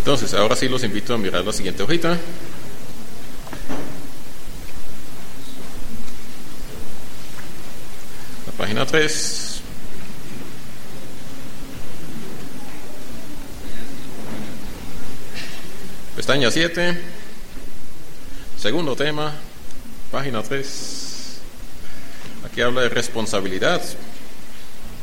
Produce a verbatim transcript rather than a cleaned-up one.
Entonces, ahora sí los invito a mirar la siguiente hojita. La página tres. Pestaña siete. Segundo tema, página tres. Aquí habla de responsabilidad.